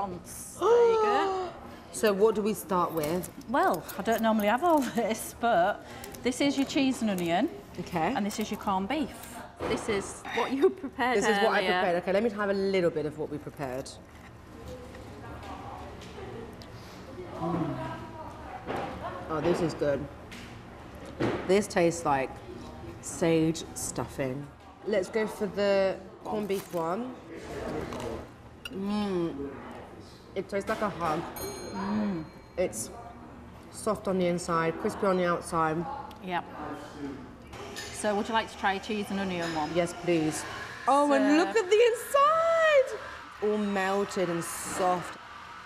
once. There you go. So what do we start with? Well, I don't normally have all this, but this is your cheese and onion. Okay. And this is your corned beef. This is what you prepared This is what I earlier. prepared. Okay, let me have a little bit of what we prepared. Oh, this is good. This tastes like sage stuffing. Let's go for the corned beef one. It tastes like a hug. It's soft on the inside, crispy on the outside. Yep. So would you like to try a cheese and onion one? Yes, please. Oh, and look at the inside! All melted and soft.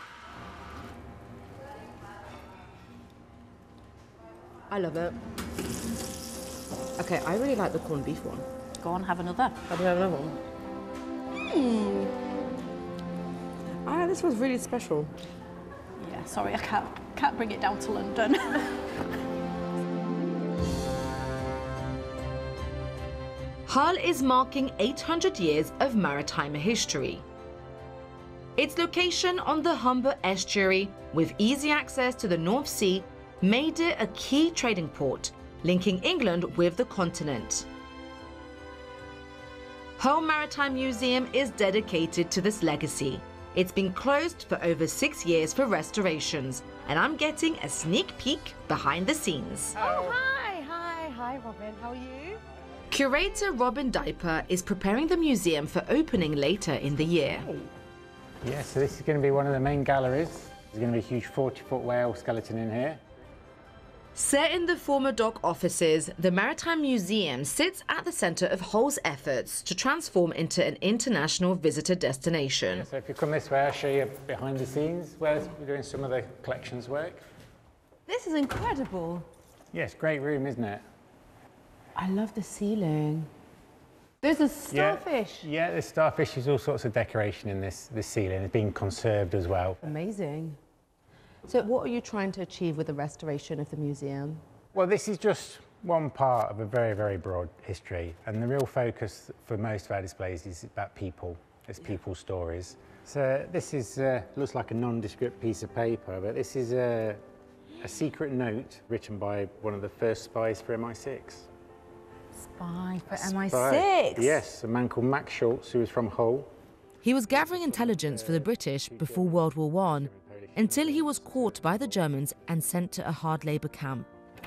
I love it. Okay, I really like the corned beef one. Go on, have another. I'll have another one. This was really special. Yeah, sorry, I can't bring it down to London. Hull is marking 800 years of maritime history. Its location on the Humber estuary, with easy access to the North Sea, made it a key trading port, linking England with the continent. Hull Maritime Museum is dedicated to this legacy. It's been closed for over 6 years for restorations, and I'm getting a sneak peek behind the scenes. Oh, hi, Robin, how are you? Curator Robin Diaper is preparing the museum for opening later in the year. Yeah, so this is going to be one of the main galleries. There's going to be a huge 40-foot whale skeleton in here. Set in the former dock offices, the Maritime Museum sits at the centre of Hull's efforts to transform into an international visitor destination. Yeah, so if you come this way, I'll show you behind the scenes where we're doing some of the collections work. This is incredible. Yes, great room, isn't it? I love the ceiling. There's a starfish. Yeah, there's starfish. There's all sorts of decoration in this ceiling. It's being conserved as well. Amazing. So what are you trying to achieve with the restoration of the museum? Well, this is just one part of a very, very broad history. And the real focus for most of our displays is about people. It's people's stories. So this is looks like a nondescript piece of paper, but this is a secret note written by one of the first spies for MI6. Spy for Spy. MI6? Yes, a man called Max Schultz, who was from Hull. He was gathering intelligence for the British before World War I, until he was caught by the Germans and sent to a hard labour camp.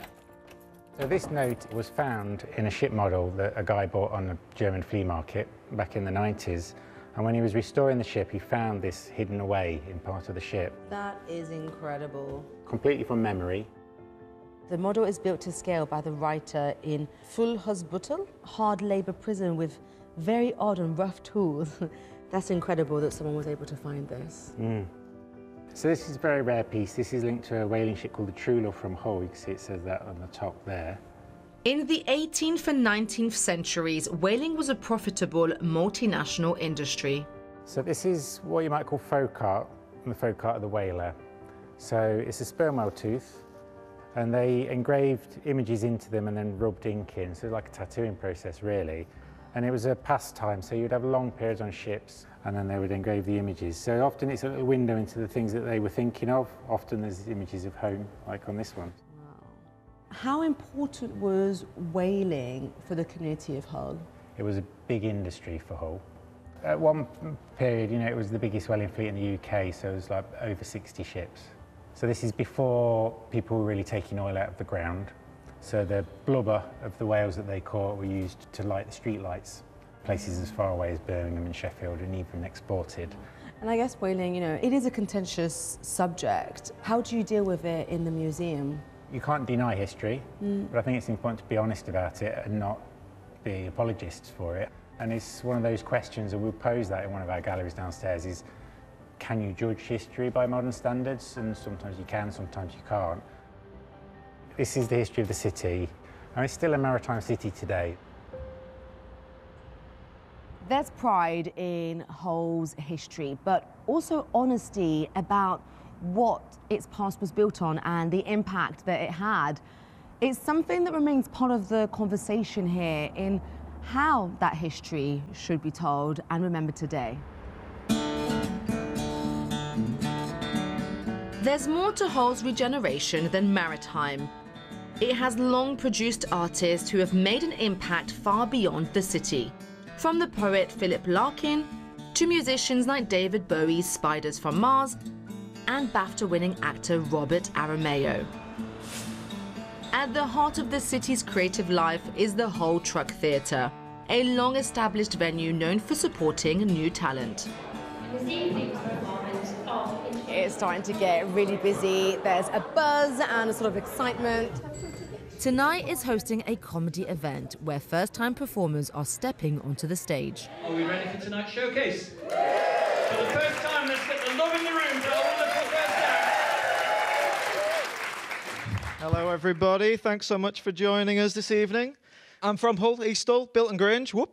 So this note was found in a ship model that a guy bought on a German flea market back in the 90s. And when he was restoring the ship, he found this hidden away in part of the ship. That is incredible. Completely from memory. The model is built to scale by the writer in Fullhusbüttel, hard labour prison with very odd and rough tools. That's incredible that someone was able to find this. So this is a very rare piece. This is linked to a whaling ship called the True Love from Hull. You can see it says that on the top there. In the 18th and 19th centuries, whaling was a profitable multinational industry. So this is what you might call folk art, the folk art of the whaler. So it's a sperm whale tooth, and they engraved images into them and then rubbed ink in. So it's like a tattooing process, really. And it was a pastime, so you'd have long periods on ships, and then they would engrave the images. So often it's a little window into the things that they were thinking of. Often there's images of home, like on this one. How important was whaling for the community of Hull? It was a big industry for Hull. At one period, you know, it was the biggest whaling fleet in the UK, so it was like over 60 ships. So this is before people were really taking oil out of the ground. So the blubber of the whales that they caught were used to light the street lights, places as far away as Birmingham and Sheffield, and even exported. And I guess whaling, you know, it is a contentious subject. How do you deal with it in the museum? You can't deny history, but I think it's important to be honest about it and not be apologists for it. And it's one of those questions, and we'll pose that in one of our galleries downstairs, is can you judge history by modern standards? And sometimes you can, sometimes you can't. This is the history of the city, and it's still a maritime city today. There's pride in Hull's history, but also honesty about what its past was built on and the impact that it had. It's something that remains part of the conversation here in how that history should be told and remembered today. There's more to Hull's regeneration than maritime. It has long produced artists who have made an impact far beyond the city. From the poet Philip Larkin to musicians like David Bowie's Spiders from Mars and BAFTA-winning actor Robert Aramayo. At the heart of the city's creative life is the Hull Truck Theatre, a long-established venue known for supporting new talent. It's starting to get really busy. There's a buzz and a sort of excitement. Tonight is hosting a comedy event where first-time performers are stepping onto the stage. Are we ready for tonight's showcase? For the first time, let's get the love in the room for our wonderful first act. Hello, everybody. Thanks so much for joining us this evening. I'm from Hull, East Hull, Bilton Grange. Whoop.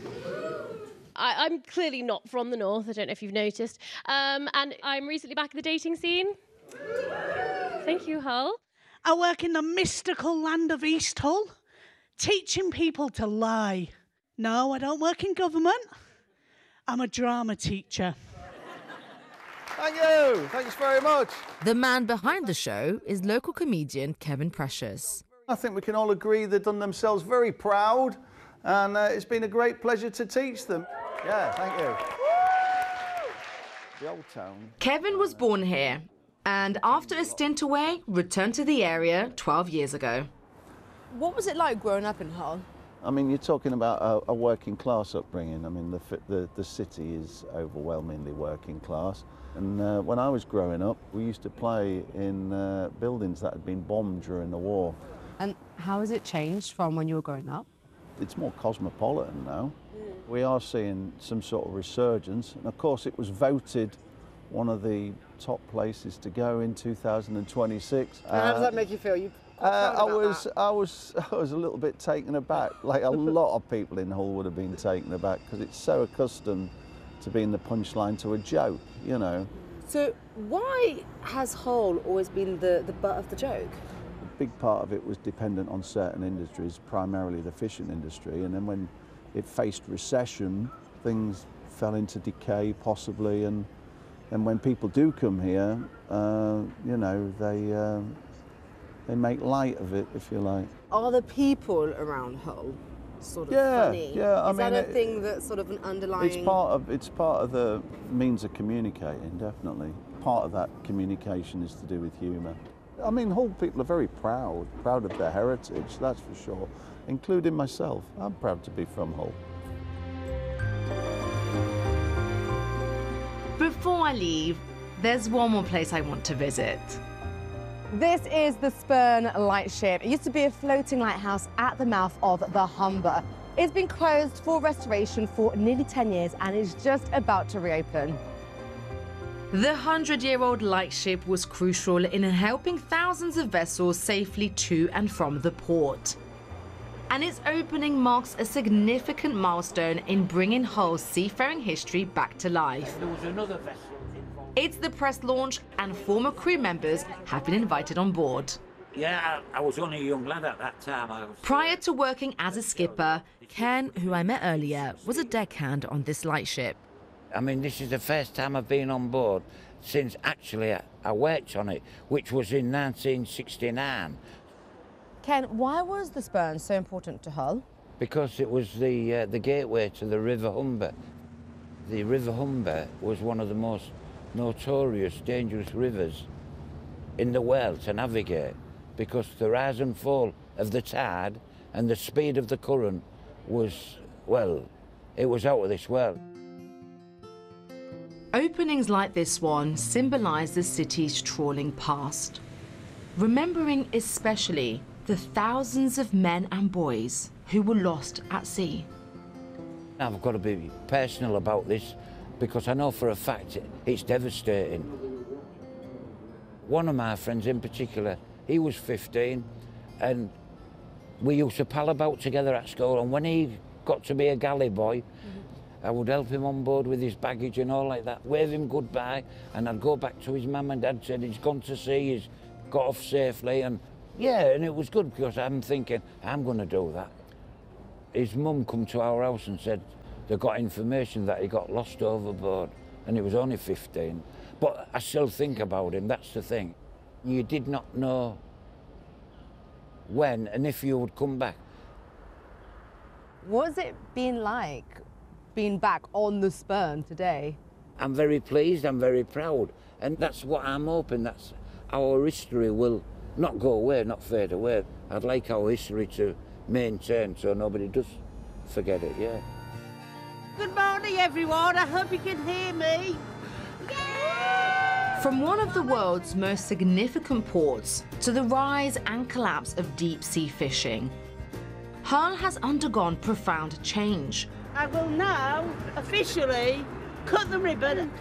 I'm clearly not from the north, I don't know if you've noticed. And I'm recently back in the dating scene. Thank you, Hull. I work in the mystical land of East Hull, teaching people to lie. No, I don't work in government. I'm a drama teacher. Thank you. Thanks very much. The man behind the show is local comedian Kevin Precious. I think we can all agree they've done themselves very proud, and it's been a great pleasure to teach them. Yeah, thank you. The old town. Kevin was born here and after a stint away, returned to the area 12 years ago. What was it like growing up in Hull? I mean, you're talking about a working class upbringing. I mean, the city is overwhelmingly working class. And when I was growing up, we used to play in buildings that had been bombed during the war. And how has it changed from when you were growing up? It's more cosmopolitan now. We are seeing some sort of resurgence. And of course, it was voted one of the top places to go in 2026. And how does that make you feel? I was a little bit taken aback. Like a lot of people in Hull would have been taken aback because it's so accustomed to being the punchline to a joke, you know. So why has Hull always been the butt of the joke? A big part of it was dependent on certain industries, primarily the fishing industry, and then when it faced recession, things fell into decay possibly, and when people do come here, you know, they make light of it, if you like. Are the people around Hull sort of funny? Yeah, I Is mean, that a thing that's sort of an underlying... It's part of the means of communicating, definitely. Part of that communication is to do with humour. I mean, Hull people are very proud of their heritage, that's for sure, including myself. I'm proud to be from Hull. Before I leave, there's one more place I want to visit. This is the Spurn Lightship. It used to be a floating lighthouse at the mouth of the Humber. It's been closed for restoration for nearly 10 years and is just about to reopen. The 100-year-old lightship was crucial in helping thousands of vessels safely to and from the port. And its opening marks a significant milestone in bringing Hull's seafaring history back to life. There was another vessel involved. It's the press launch and former crew members have been invited on board. Yeah, I was only a young lad at that time. Prior to working as a skipper, Ken, who I met earlier, was a deckhand on this lightship. I mean, this is the first time I've been on board since actually I worked on it, which was in 1969. Ken, why was the Spurn so important to Hull? Because it was the gateway to the River Humber. The River Humber was one of the most notorious, dangerous rivers in the world to navigate, because the rise and fall of the tide and the speed of the current was, well, it was out of this world. Openings like this one symbolise the city's trawling past, remembering especially the thousands of men and boys who were lost at sea. I've got to be personal about this because I know for a fact it's devastating. One of my friends in particular, he was 15 and we used to pal about together at school, and when he got to be a galley boy, I would help him on board with his baggage and all like that, wave him goodbye, and I'd go back to his mum and dad, said he's gone to sea, he's got off safely, and yeah, and it was good because I'm thinking, I'm going to do that. His mum come to our house and said they got information that he got lost overboard, and he was only 15. But I still think about him, that's the thing. You did not know when and if you would come back. What's it been like being back on the Spurn today? I'm very pleased, I'm very proud, and that's what I'm hoping, that's our history will not go away, not fade away. I'd like our history to maintain so nobody does forget it, yeah. Good morning, everyone. I hope you can hear me. From one of the world's most significant ports to the rise and collapse of deep-sea fishing, Hull has undergone profound change. I will now officially cut the ribbon.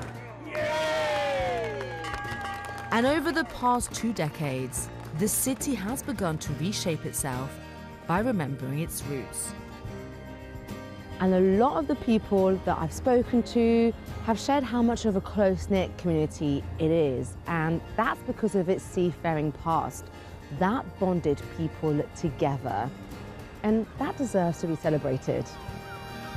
And over the past 2 decades, the city has begun to reshape itself by remembering its roots. And a lot of the people that I've spoken to have shared how much of a close-knit community it is. And that's because of its seafaring past. That bonded people together. And that deserves to be celebrated.